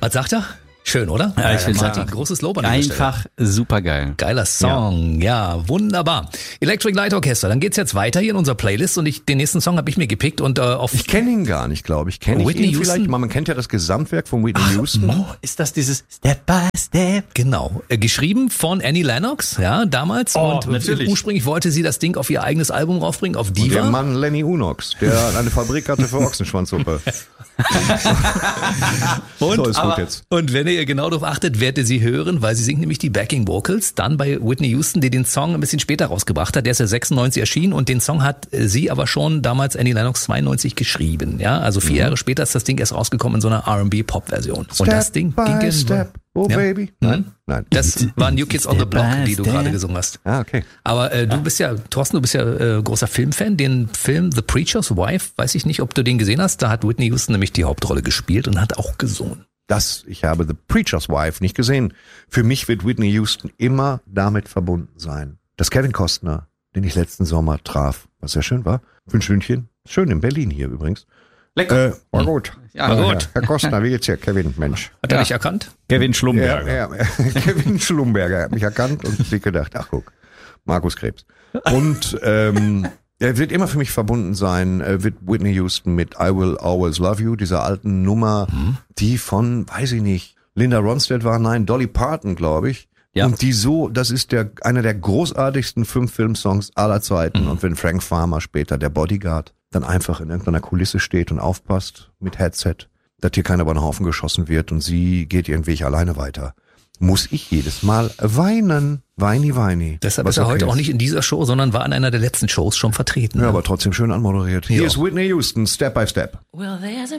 Was sagt er? Schön, oder? Ja, ich finde Martin, großes Lob an dieser Stelle. einfach super geil. Geiler Song, ja, wunderbar. Electric Light Orchestra, dann geht's jetzt weiter hier in unserer Playlist und den nächsten Song habe ich mir gepickt und ich kenne ihn gar nicht, glaube ich. Kenne ich Whitney ihn Houston? vielleicht? Man kennt ja das Gesamtwerk von Whitney Houston. Oh, ist das dieses Step by Step? Genau, geschrieben von Annie Lennox, ja, damals. Oh, und natürlich. ursprünglich wollte sie das Ding auf ihr eigenes Album raufbringen, auf Und Diva. der Mann Lenny Unox, der eine Fabrik hatte für Ochsenschwanzsuppe. Und, So, ist gut jetzt. und wenn ihr genau darauf achtet, werdet ihr sie hören, weil sie singt nämlich die Backing Vocals, dann bei Whitney Houston, die den Song ein bisschen später rausgebracht hat. Der ist ja 96 erschienen und den Song hat sie aber schon damals Annie Lennox 92 geschrieben. Ja, also 4 Jahre später ist das Ding erst rausgekommen in so einer R&B-Pop-Version. Und das Ding ging in... Step. Oh, Ja. Baby. Nein? Nein. Das war New Kids on the Block, die du Step. gerade gesungen hast. Ah, okay. Aber du bist ja, Thorsten, du bist ja großer Filmfan. Den Film The Preacher's Wife, weiß ich nicht, ob du den gesehen hast. Da hat Whitney Houston nämlich die Hauptrolle gespielt und hat auch gesungen. Ich habe The Preacher's Wife nicht gesehen. Für mich wird Whitney Houston immer damit verbunden sein, dass Kevin Costner, den ich letzten Sommer traf, was sehr schön war, für ein Stündchen, schön in Berlin hier übrigens. Lecker. War gut. Ja, war gut. Herr Costner, wie geht's hier? Kevin, Mensch. Hat er dich erkannt? Kevin Schlumberger. Ja, Kevin Schlumberger hat mich erkannt und sich gedacht, ach guck, Markus Krebs. Und er wird immer für mich verbunden sein, wird Whitney Houston mit I Will Always Love You, dieser alten Nummer, die von, weiß ich nicht, Linda Ronstadt war, nein, Dolly Parton, glaube ich. Ja. Und das ist einer der großartigsten 5 Filmsongs aller Zeiten. Und wenn Frank Farmer später, der Bodyguard, dann einfach in irgendeiner Kulisse steht und aufpasst mit Headset, dass hier keiner über den Haufen geschossen wird und sie geht ihren Weg alleine weiter, muss ich jedes Mal weinen. Weini. Deshalb Was ist er okay heute auch nicht in dieser Show, sondern war in einer der letzten Shows schon vertreten. Ja, aber trotzdem schön anmoderiert. Hier ist Whitney Houston, Step by Step. Well, there's a